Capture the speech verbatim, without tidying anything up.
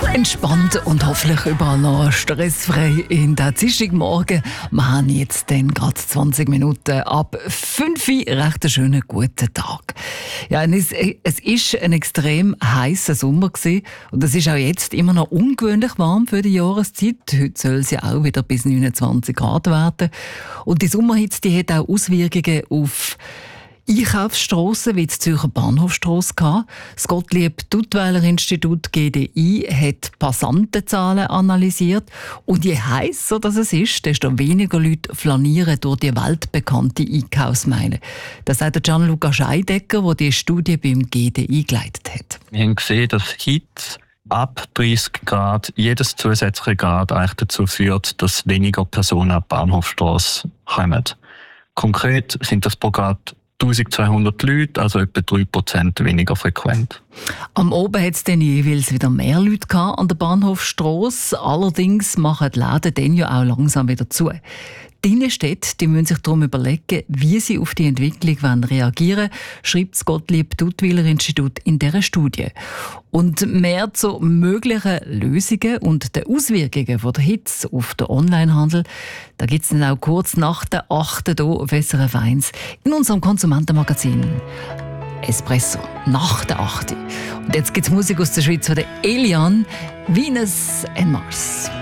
Entspannt und hoffentlich überall noch stressfrei in der Dienstagmorgen. Wir haben jetzt dann gerade zwanzig Minuten ab fünf Uhr. Recht einen schönen guten Tag. Ja, es, es ist ein extrem heißer Sommer gewesen. Und es ist auch jetzt immer noch ungewöhnlich warm für die Jahreszeit. Heute soll es ja auch wieder bis neunundzwanzig Grad werden. Und die Sommerhitze, die hat auch Auswirkungen auf Einkaufsstrassen wie die Zürcher Bahnhofstrasse gehabt. Das Gottlieb-Duttweiler-Institut G D I hat Passantenzahlen analysiert. Und je heißer das es ist, desto weniger Leute flanieren durch die weltbekannte Einkaufsmeile. Das sagt der Gianluca Scheidecker, der die Studie beim G D I geleitet hat. Wir haben gesehen, dass Hitze ab dreißig Grad jedes zusätzliche Grad eigentlich dazu führt, dass weniger Personen an die Bahnhofstrasse kommen. Konkret sind das pro Grad eintausendzweihundert Leute, also etwa drei Prozent weniger frequent. Am Oben hat es dann jeweils wieder mehr Leute gehabt an der Bahnhofstrasse. Allerdings machen die Läden dann ja auch langsam wieder zu. Die Innenstädte die müssen sich darum überlegen, wie sie auf die Entwicklung reagieren wollen, schreibt das Gottlieb-Duttweiler-Institut in dieser Studie. Und mehr zu möglichen Lösungen und den Auswirkungen von der Hitze auf den Onlinehandel, da gibt es dann auch kurz nach der achten hier auf S R F eins in unserem Konsumentenmagazin Espresso nach der achten. Und jetzt gibt es Musik aus der Schweiz von der Elian, Venus and Mars.